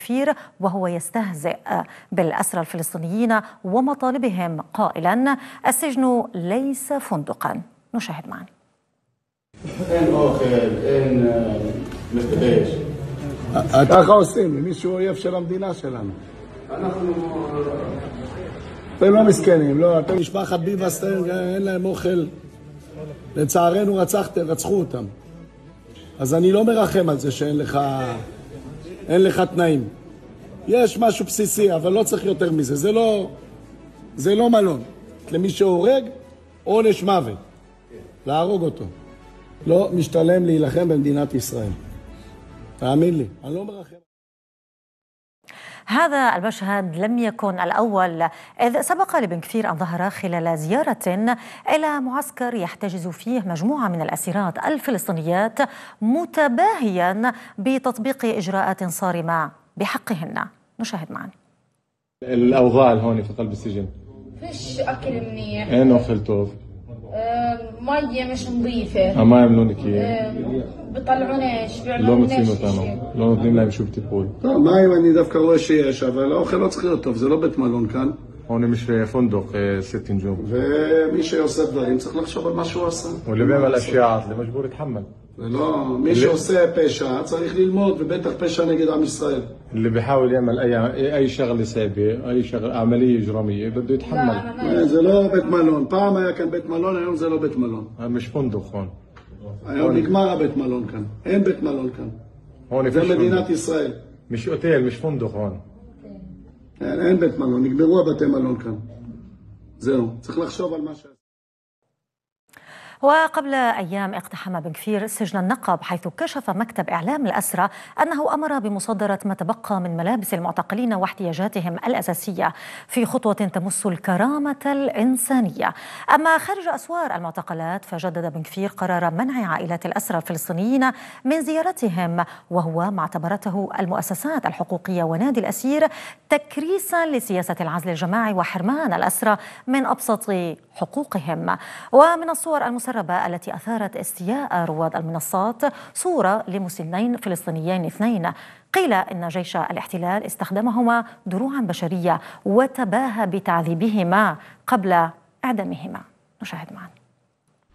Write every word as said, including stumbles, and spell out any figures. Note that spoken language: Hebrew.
كثير وهو يستهزئ بالأسرى الفلسطينيين ومطالبهم قائلا السجن ليس فندقا. نشاهد معا. אין אוכל, אין מפגש. ככה עושים, מישהו אויב של המדינה שלנו. אנחנו... אתם לא מסכנים, לא, אתם משפחת ביבס, אין להם אוכל. לצערנו רצחתם, רצחו אותם. אז אני לא מרחם על זה שאין לך, אין לך תנאים. יש משהו בסיסי, אבל לא צריך יותר מזה. זה לא, זה לא מלון. למי שהורג, עונש מוות. להרוג אותו. לא משתלם להילחם במדינת ישראל. תאמין לי, אני לא מרחם. هذا المشهد لم يكن الأول، إذ سبق لبن كفير أن ظهر خلال زيارة إلى معسكر يحتجز فيه مجموعة من الأسيرات الفلسطينيات متباهيا بتطبيق إجراءات صارمة بحقهن. نشاهد معا. الأوضاع هون في قلب السجن فيش أكل منيح، اين أكل طوف، مية مش نظيفة، ما يعملونك اياه، بطلعوناش، לא بيعملوناش מוצאים شيء. אותנו, לא נותנים להם שום טיפול. טוב, מים אני דווקא רואה שיש, אבל האוכל לא צריך להיות טוב, זה לא בית מלון כאן. هون مش فندق ست نجوم. ומי שעושה דברים צריך לחשוב על מה שהוא עשה. واللي بيعمل اشياء عاطله مجبور يتحمل. ולא, מי שעושה פשע צריך ללמוד, ובטח פשע נגד עם ישראל. اللي بيحاول يعمل اي اي شغله سيئه، اي شغله عمليه اجراميه بده يتحمل. זה לא בית מלון, פעם היה כאן בית מלון, היום זה לא בית מלון. مش فندق هون. היום נגמר הבית מלון כאן, אין בית מלון כאן. هون זה מדינת ישראל. مش اوتيل، مش فندق هون. אין, אין בית מלון, נגמרו הבתי מלון כאן. זהו, צריך לחשוב על מה ש... وقبل أيام اقتحم بن كفير سجن النقب، حيث كشف مكتب إعلام الأسرى أنه أمر بمصادرة ما تبقى من ملابس المعتقلين واحتياجاتهم الأساسية في خطوة تمس الكرامة الإنسانية. أما خارج أسوار المعتقلات فجدد بن كفير قرار منع عائلات الأسرى الفلسطينيين من زيارتهم، وهو ما اعتبرته المؤسسات الحقوقية ونادي الأسير تكريسا لسياسة العزل الجماعي وحرمان الأسرى من أبسط حقوقهم. ومن الصور المسربة التي أثارت استياء رواد المنصات صورة لمسنين فلسطينيين اثنين قيل إن جيش الاحتلال استخدمهما دروعا بشرية وتباهى بتعذيبهما قبل إعدامهما. نشاهد معا.